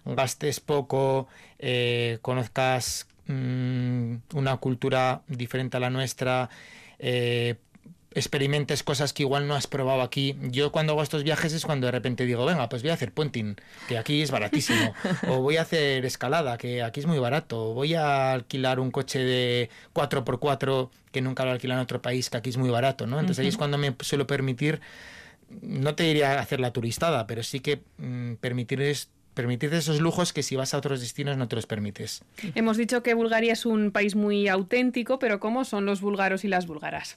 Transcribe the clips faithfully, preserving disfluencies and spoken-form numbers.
gastes poco, eh, conozcas mmm, una cultura diferente a la nuestra, eh, experimentes cosas que igual no has probado aquí. Yo cuando hago estos viajes es cuando de repente digo, venga, pues voy a hacer puenting, que aquí es baratísimo, o voy a hacer escalada, que aquí es muy barato, o voy a alquilar un coche de cuatro por cuatro que nunca lo alquilan en otro país, que aquí es muy barato, ¿no? Entonces uh-huh. ahí es cuando me suelo permitir, no te diría hacer la turistada, pero sí que mmm, permitir es permitirte esos lujos que si vas a otros destinos no te los permites. Hemos dicho que Bulgaria es un país muy auténtico, pero ¿cómo son los búlgaros y las búlgaras?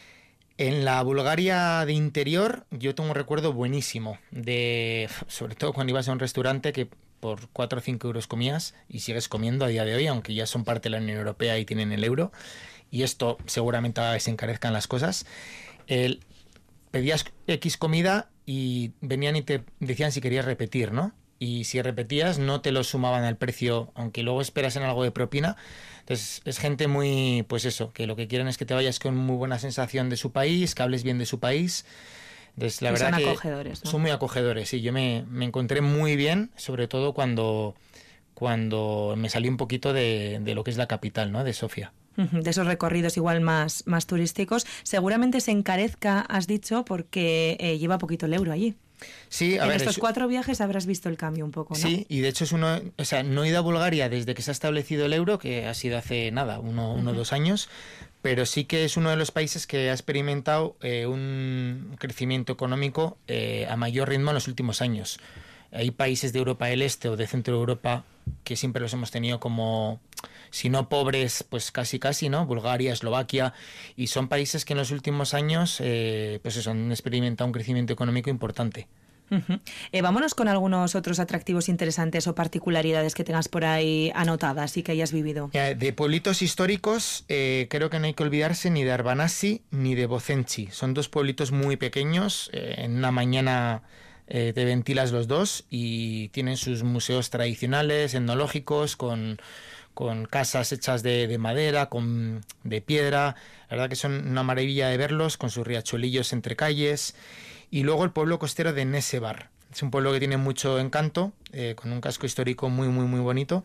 En la Bulgaria de interior yo tengo un recuerdo buenísimo, de sobre todo cuando ibas a un restaurante que por cuatro o cinco euros comías y sigues comiendo a día de hoy, aunque ya son parte de la Unión Europea y tienen el euro, y esto seguramente haga que se encarezcan las cosas. El, pedías X comida y venían y te decían si querías repetir, ¿no? Y si repetías no te lo sumaban al precio, aunque luego esperasen algo de propina. Entonces es gente muy, pues eso, que lo que quieren es que te vayas con muy buena sensación de su país, que hables bien de su país. Entonces la y verdad son que acogedores, ¿no? Son muy acogedores, sí. Yo me, me encontré muy bien, sobre todo cuando, cuando me salí un poquito de, de lo que es la capital, ¿no? De Sofía. De esos recorridos igual más, más turísticos. Seguramente se encarezca, has dicho, porque eh, lleva poquito el euro allí. Sí, a en ver, estos es... cuatro viajes habrás visto el cambio un poco, ¿no? Sí, y de hecho es uno, o sea, no he ido a Bulgaria desde que se ha establecido el euro, que ha sido hace nada, uno o uh-huh. dos años, pero sí que es uno de los países que ha experimentado eh, un crecimiento económico eh, a mayor ritmo en los últimos años. Hay países de Europa del Este o de Centro de Europa que siempre los hemos tenido como, si no pobres, pues casi casi, ¿no? Bulgaria, Eslovaquia, y son países que en los últimos años eh, pues eso, han experimentado un crecimiento económico importante. Uh-huh. Eh, vámonos con algunos otros atractivos interesantes o particularidades que tengas por ahí anotadas y que hayas vivido. De pueblitos históricos, eh, creo que no hay que olvidarse ni de Arbanasi ni de Bocenci. Son dos pueblitos muy pequeños, eh, en una mañana eh, te ventilas los dos y tienen sus museos tradicionales, etnológicos, con... con casas hechas de, de madera, con, de piedra. La verdad que son una maravilla de verlos, con sus riachuelillos entre calles. Y luego el pueblo costero de Nesebar. Es un pueblo que tiene mucho encanto, eh, con un casco histórico muy, muy, muy bonito,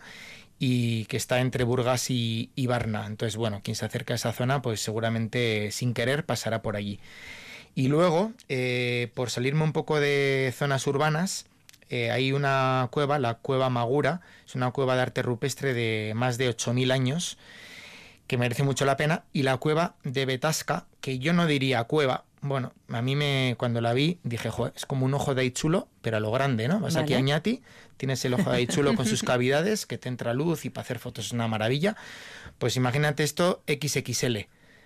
y que está entre Burgas y, y Varna. Entonces, bueno, quien se acerca a esa zona, pues seguramente sin querer pasará por allí. Y luego, eh, por salirme un poco de zonas urbanas, Eh, hay una cueva, la Cueva Magura, es una cueva de arte rupestre de más de ocho mil años, que merece mucho la pena, y la cueva de Betasca, que yo no diría cueva, bueno, a mí me cuando la vi dije, joder, es como un ojo de Aichulo, pero a lo grande, ¿no? Vas vale. aquí a Oñati, tienes el ojo de Aichulo con sus cavidades, que te entra luz y para hacer fotos es una maravilla, pues imagínate esto equis equis ele.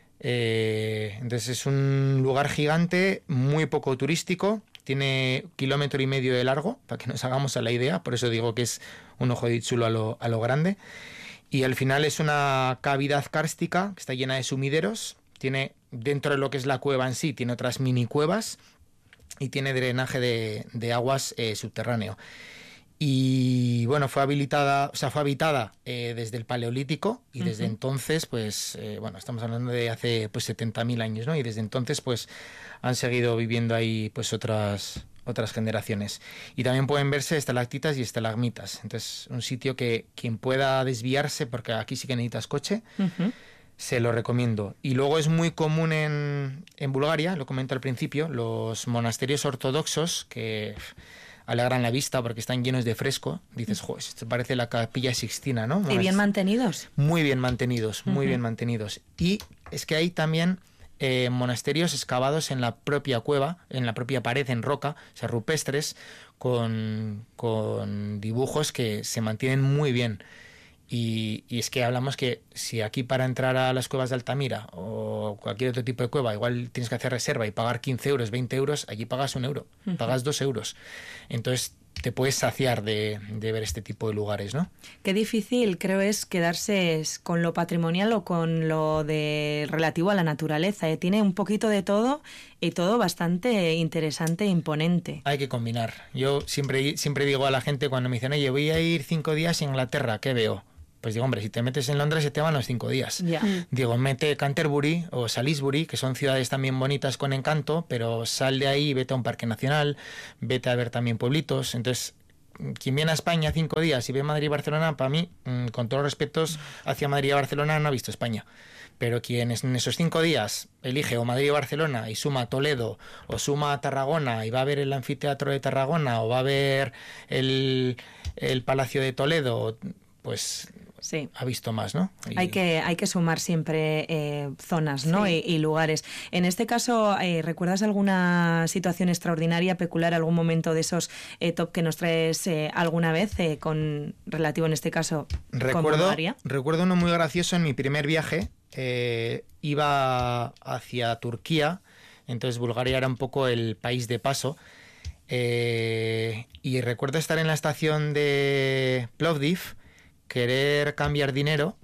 Eh, entonces es un lugar gigante, muy poco turístico, tiene kilómetro y medio de largo, para que nos hagamos a la idea, por eso digo que es un ojo de Itzulo a lo, a lo grande, y al final es una cavidad kárstica que está llena de sumideros, tiene dentro de lo que es la cueva en sí, tiene otras mini cuevas y tiene drenaje de, de aguas eh, subterráneo. Y bueno, fue habilitada, o sea, fue habitada eh, desde el Paleolítico y desde uh-huh. entonces, pues, eh, bueno, estamos hablando de hace pues setenta mil años, ¿no? Y desde entonces, pues, han seguido viviendo ahí, pues, otras otras generaciones. Y también pueden verse estalactitas y estalagmitas. Entonces, un sitio que quien pueda desviarse, porque aquí sí que necesitas coche, uh-huh. se lo recomiendo. Y luego es muy común en, en Bulgaria, lo comento al principio, los monasterios ortodoxos que alegran la vista porque están llenos de fresco. Dices, joder, esto parece la Capilla Sixtina, ¿no? ¿Y bien mantenidos? Muy bien mantenidos, muy uh-huh. bien mantenidos. Y es que hay también eh, monasterios excavados en la propia cueva, en la propia pared, en roca, o sea, rupestres, con, con dibujos que se mantienen muy bien. Y, y es que hablamos que si aquí para entrar a las cuevas de Altamira o cualquier otro tipo de cueva igual tienes que hacer reserva y pagar quince euros, veinte euros, allí pagas un euro, uh-huh. pagas dos euros. Entonces te puedes saciar de, de ver este tipo de lugares, ¿no? Qué difícil creo es quedarse con lo patrimonial o con lo de relativo a la naturaleza, ¿eh? Tiene un poquito de todo y todo bastante interesante e imponente. Hay que combinar. Yo siempre, siempre digo a la gente cuando me dicen, oye, voy a ir cinco días a Inglaterra, ¿qué veo? Pues digo, hombre, si te metes en Londres se te van los cinco días. Yeah. Digo, mete Canterbury o Salisbury, que son ciudades también bonitas con encanto, pero sal de ahí, vete a un parque nacional, vete a ver también pueblitos. Entonces, quien viene a España cinco días y ve Madrid y Barcelona, para mí, con todos los respetos hacia Madrid y Barcelona, no ha visto España. Pero quien en esos cinco días elige o Madrid o Barcelona y suma Toledo o suma Tarragona y va a ver el anfiteatro de Tarragona o va a ver el, el Palacio de Toledo, pues sí, ha visto más, ¿no? Y... Hay que hay que sumar siempre eh, zonas, ¿no? Sí. Y, y lugares. En este caso, eh, ¿recuerdas alguna situación extraordinaria, peculiar, algún momento de esos eh, top que nos traes eh, alguna vez, eh, con relativo en este caso recuerdo, con Bulgaria? Recuerdo uno muy gracioso en mi primer viaje. Eh, iba hacia Turquía, entonces Bulgaria era un poco el país de paso, eh, y recuerdo estar en la estación de Plovdiv, querer cambiar dinero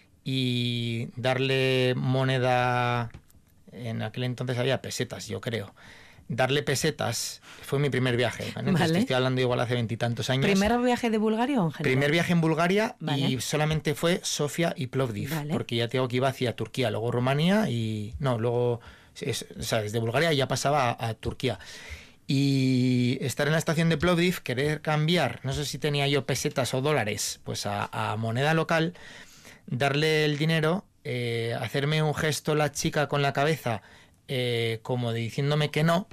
y darle moneda, en aquel entonces había pesetas, yo creo, darle pesetas. Fue mi primer viaje, ¿vale? Vale. Estoy hablando igual hace veintitantos años. ¿Primer viaje de Bulgaria o en general? Primer viaje en Bulgaria, vale. Y solamente fue Sofía y Plovdiv, vale. Porque ya te digo que iba hacia Turquía, luego Rumanía y... No, luego... Es, o sea, desde Bulgaria ya pasaba a, a Turquía. Y estar en la estación de Plovdiv, querer cambiar, no sé si tenía yo pesetas o dólares, pues a, a moneda local, darle el dinero, eh, hacerme un gesto la chica con la cabeza, eh, como de diciéndome que no,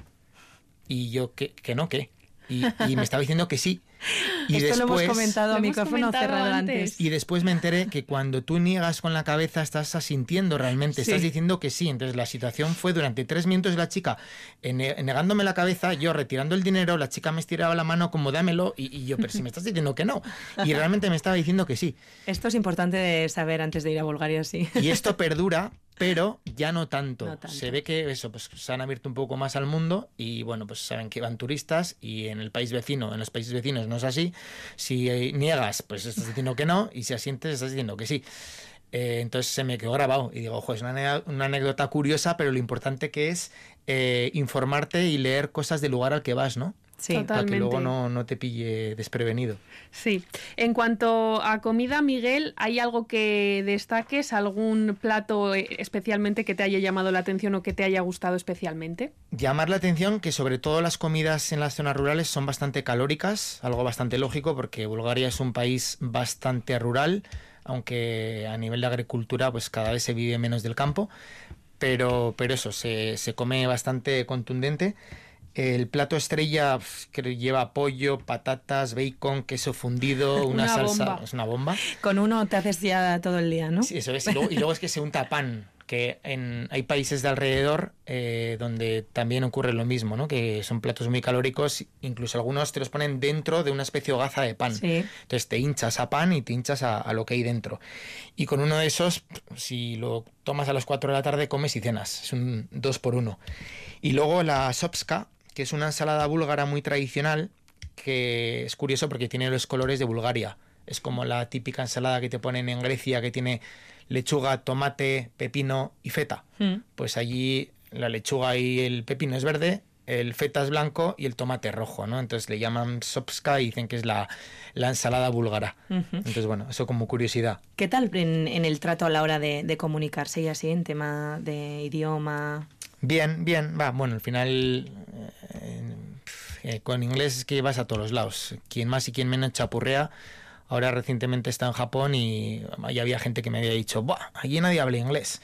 y yo que, que no, ¿qué? Y, y me estaba diciendo que sí. Y Esto después, lo hemos comentado a micrófono comentado cerrado antes. antes. Y después me enteré que cuando tú niegas con la cabeza estás asintiendo realmente, sí. Estás diciendo que sí. Entonces la situación fue durante tres minutos la chica negándome la cabeza, yo retirando el dinero, la chica me estiraba la mano como dámelo y, y yo, pero si me estás diciendo que no. Y realmente me estaba diciendo que sí. Esto es importante de saber antes de ir a Bulgaria, sí. Y esto perdura, pero ya no tanto. no tanto. Se ve que eso, pues se han abierto un poco más al mundo y bueno, pues saben que van turistas y en el país vecino, en los países vecinos no es así. Si niegas, pues estás diciendo que no, y si asientes, estás diciendo que sí. Eh, entonces se me quedó grabado y digo, ojo, es una, una anécdota curiosa, pero lo importante que es eh, informarte y leer cosas del lugar al que vas, ¿no? Sí, para que luego no, no te pille desprevenido. Sí. En cuanto a comida, Miguel, ¿hay algo que destaques? ¿Algún plato especialmente que te haya llamado la atención o que te haya gustado especialmente? Llamar la atención que sobre todo las comidas en las zonas rurales son bastante calóricas, algo bastante lógico porque Bulgaria es un país bastante rural, aunque a nivel de agricultura pues cada vez se vive menos del campo, pero, pero eso, se, se come bastante contundente. El plato estrella que lleva pollo, patatas, bacon, queso fundido, una, una salsa, bomba. Es una bomba. Con uno te haces ya todo el día, ¿no? Sí, eso es. Y luego, y luego es que se unta pan, que en, hay países de alrededor eh, donde también ocurre lo mismo, ¿no? Que son platos muy calóricos, incluso algunos te los ponen dentro de una especie de hogaza de pan. Sí. Entonces te hinchas a pan y te hinchas a, a lo que hay dentro. Y con uno de esos, si lo tomas a las cuatro de la tarde, comes y cenas. Es un dos por uno. Y luego la sopska, que es una ensalada búlgara muy tradicional, que es curioso porque tiene los colores de Bulgaria. Es como la típica ensalada que te ponen en Grecia, que tiene lechuga, tomate, pepino y feta. Mm. Pues allí la lechuga y el pepino es verde, el feta es blanco y el tomate es rojo, ¿no? Entonces le llaman sopska y dicen que es la, la ensalada búlgara. Uh-huh. Entonces, bueno, eso como curiosidad. ¿Qué tal en, en el trato a la hora de, de comunicarse y así, en tema de idioma? Bien, bien, va, bueno, al final eh, eh, con inglés es que vas a todos los lados, quien más y quien menos chapurrea. Ahora recientemente está en Japón y ahí había gente que me había dicho, ¡buah! Allí nadie habla inglés.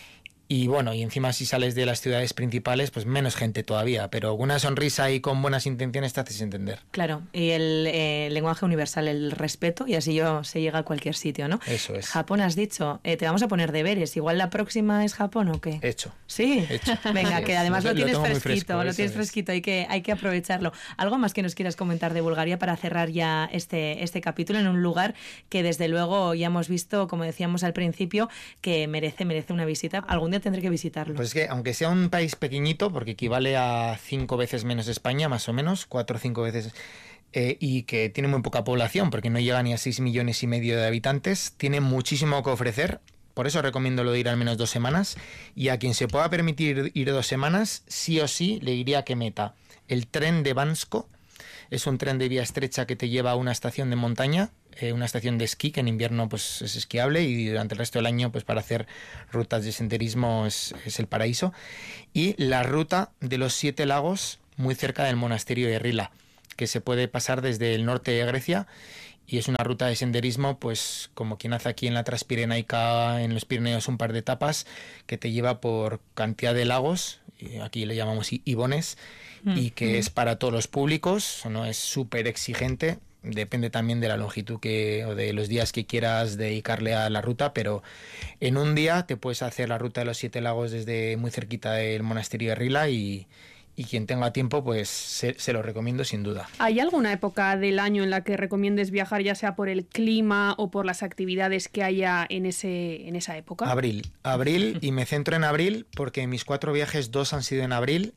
Y bueno, y encima si sales de las ciudades principales, pues menos gente todavía, pero una sonrisa y con buenas intenciones te haces entender. Claro, y el eh, lenguaje universal, el respeto, y así yo se llega a cualquier sitio, ¿no? Eso es. Japón has dicho, eh, te vamos a poner deberes, igual la próxima es Japón o qué. Hecho. Sí, Hecho. Venga, que además lo, lo tienes fresquito, fresco, lo tienes es. fresquito, hay que, hay que aprovecharlo. ¿Algo más que nos quieras comentar de Bulgaria para cerrar ya este, este capítulo en un lugar que desde luego ya hemos visto, como decíamos al principio, que merece, merece una visita? Algún día tendré que visitarlo. Pues es que, aunque sea un país pequeñito, porque equivale a cinco veces menos España, más o menos, cuatro o cinco veces, eh, y que tiene muy poca población, porque no llega ni a seis millones y medio de habitantes, tiene muchísimo que ofrecer. Por eso recomiendo lo de ir al menos dos semanas. Y a quien se pueda permitir ir dos semanas, sí o sí, le diría que meta el tren de Bansko. Es un tren de vía estrecha que te lleva a una estación de montaña, eh, una estación de esquí, que en invierno pues es esquiable y durante el resto del año pues para hacer rutas de senderismo es, es el paraíso. Y la ruta de los siete lagos muy cerca del monasterio de Rila. que se puede pasar desde el norte de Grecia. Y es una ruta de senderismo, pues como quien hace aquí en la Transpirenaica, en los Pirineos, un par de etapas, que te lleva por cantidad de lagos, y aquí le llamamos ibones, mm. y que mm. es para todos los públicos, no es súper exigente, depende también de la longitud que, o de los días que quieras dedicarle a la ruta, pero en un día te puedes hacer la ruta de los siete lagos desde muy cerquita del monasterio de Rila y... Y quien tenga tiempo, pues se, se lo recomiendo sin duda. ¿Hay alguna época del año en la que recomiendes viajar, ya sea por el clima o por las actividades que haya en ese en esa época? Abril. Abril, y me centro en abril porque mis cuatro viajes, dos han sido en abril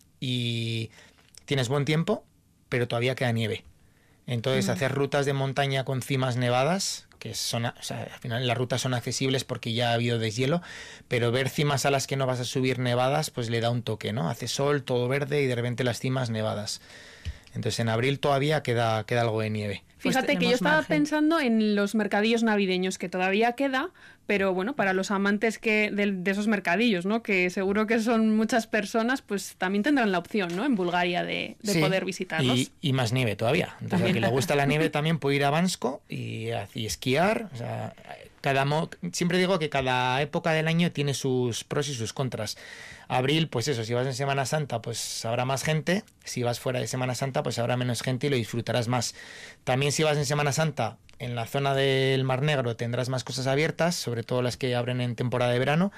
y tienes buen tiempo, pero todavía queda nieve. Entonces, mm. hacer rutas de montaña con cimas nevadas, que son, o sea, al final las rutas son accesibles porque ya ha habido deshielo, pero ver cimas a las que no vas a subir nevadas, pues le da un toque, ¿no? Hace sol, todo verde y de repente las cimas nevadas. Entonces en abril todavía queda, queda algo de nieve. Fíjate pues que yo estaba margen. pensando en los mercadillos navideños, que todavía queda, pero bueno, para los amantes que de, de esos mercadillos, ¿no? Que seguro que son muchas personas, pues también tendrán la opción, ¿no? En Bulgaria de, de sí, poder visitarlos. Y, y más nieve todavía. Entonces, a quien le gusta la nieve también puede ir a Bansko y, y esquiar. O sea, cada mo- siempre digo que cada época del año tiene sus pros y sus contras. Abril, pues eso, si vas en Semana Santa, pues habrá más gente. Si vas fuera de Semana Santa, pues habrá menos gente y lo disfrutarás más. También si vas en Semana Santa, en la zona del Mar Negro tendrás más cosas abiertas, sobre todo las que abren en temporada de verano.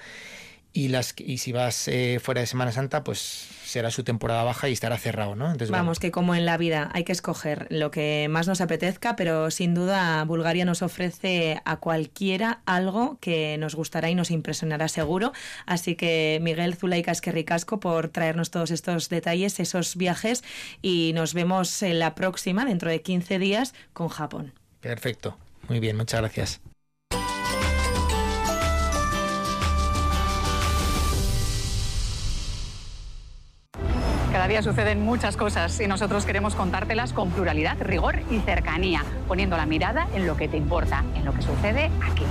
Y las y si vas eh, fuera de Semana Santa, pues será su temporada baja y estará cerrado, ¿no? Entonces, Vamos, bueno. que como en la vida hay que escoger lo que más nos apetezca, pero sin duda Bulgaria nos ofrece a cualquiera algo que nos gustará y nos impresionará seguro. Así que Miguel, Zulaika, eskerrik asko por traernos todos estos detalles, esos viajes, y nos vemos en la próxima, dentro de quince días, con Japón. Perfecto, muy bien, muchas gracias. Cada día suceden muchas cosas y nosotros queremos contártelas con pluralidad, rigor y cercanía, poniendo la mirada en lo que te importa, en lo que sucede aquí.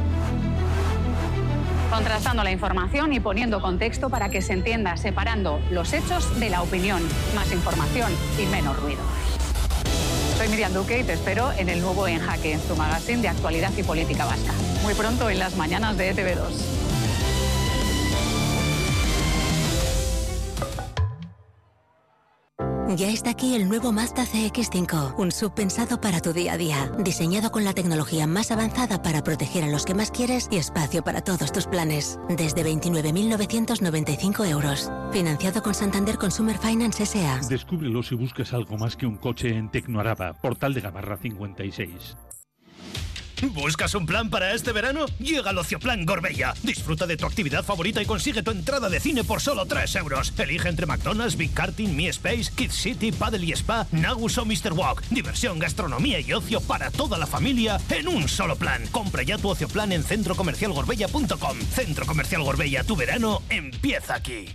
Contrastando la información y poniendo contexto para que se entienda, separando los hechos de la opinión, más información y menos ruido. Soy Miriam Duque y te espero en el nuevo En Jaque, tu magazine de actualidad y política vasca. Muy pronto en las mañanas de E T V dos. Ya está aquí el nuevo Mazda C X cinco, un sub pensado para tu día a día, diseñado con la tecnología más avanzada para proteger a los que más quieres y espacio para todos tus planes. Desde veintinueve mil novecientos noventa y cinco euros. Financiado con Santander Consumer Finance S A. Descúbrelo si buscas algo más que un coche en Tecnoaraba, Portal de Gamarra cincuenta y seis. ¿Buscas un plan para este verano? Llega al Ocioplan Gorbella. Disfruta de tu actividad favorita y consigue tu entrada de cine por solo tres euros. Elige entre McDonald's, Big Karting, Mi Space, Kids City, Paddle y Spa, Nagus o míster Walk. Diversión, gastronomía y ocio para toda la familia en un solo plan. Compra ya tu Ocioplan en centro comercial gorbella punto com. Centro Comercial Gorbella, tu verano empieza aquí.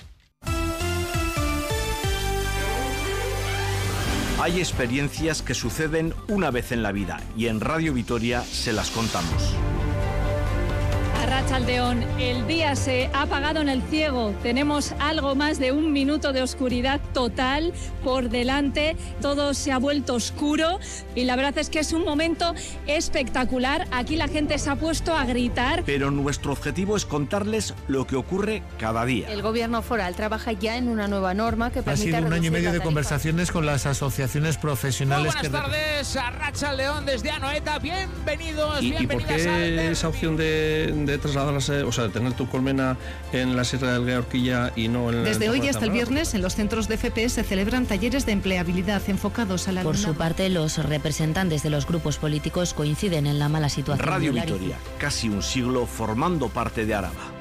Hay experiencias que suceden una vez en la vida y en Radio Vitoria se las contamos. Arratsaldeon, el día se ha apagado en el ciego. Tenemos algo más de un minuto de oscuridad total por delante. Todo se ha vuelto oscuro y la verdad es que es un momento espectacular. Aquí la gente se ha puesto a gritar. Pero nuestro objetivo es contarles lo que ocurre cada día. El gobierno foral trabaja ya en una nueva norma que permite... Ha sido un año y medio de conversaciones con las asociaciones profesionales. Muy buenas que... tardes, Arratsaldeon desde Anoeta. Bienvenidos, ¿Y, bienvenidas. ¿Y por qué a... esa opción de, de trasladarse, o sea, de tener tu colmena en la Sierra del Gueorquilla y no en... Desde en hoy hasta el viernes en los centros de F P se celebran talleres de empleabilidad enfocados a la... Por su parte, los representantes de los grupos políticos coinciden en la mala situación. Radio Vitoria, casi un siglo formando parte de Araba.